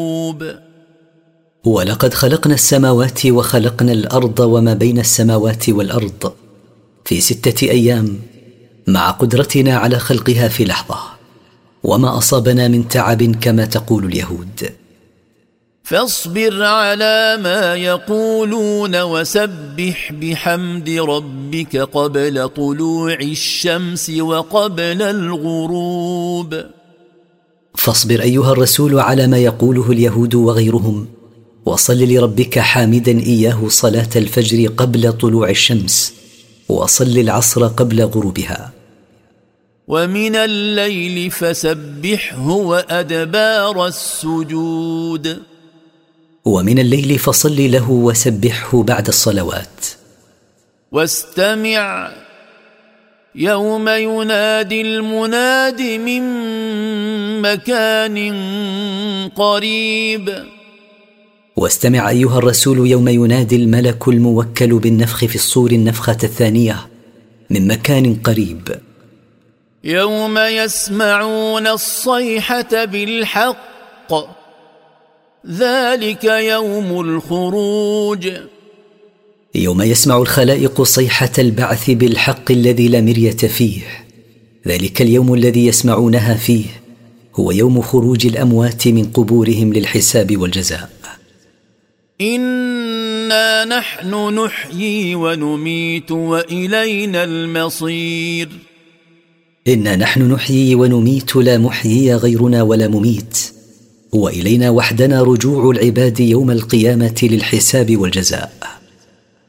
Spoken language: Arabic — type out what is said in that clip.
ولقد خلقنا السماوات وخلقنا الأرض وما بين السماوات والأرض في 6 أيام مع قدرتنا على خلقها في لحظة، وما أصابنا من تعب كما تقول اليهود. فاصبر على ما يقولون وسبح بحمد ربك قبل طلوع الشمس وقبل الغروب. فاصبر أيها الرسول على ما يقوله اليهود وغيرهم، وصل لربك حامدا إياه صلاة الفجر قبل طلوع الشمس، وصل العصر قبل غروبها. ومن الليل فسبحه وأدبار السجود. ومن الليل فصل له وسبحه بعد الصلوات. واستمع يوم ينادي المناد من مكان قريب. واستمع أيها الرسول يوم ينادي الملك الموكل بالنفخ في الصور النفخة الثانية من مكان قريب. يوم يسمعون الصيحة بالحق ذلك يوم الخروج. يوم يسمع الخلائق صيحة البعث بالحق الذي لا مرية فيه، ذلك اليوم الذي يسمعونها فيه هو يوم خروج الأموات من قبورهم للحساب والجزاء. إنا نحن نحيي ونميت وإلينا المصير. إنا نحن نحيي ونميت، لا محيي غيرنا ولا مميت، وإلينا وحدنا رجوع العباد يوم القيامة للحساب والجزاء.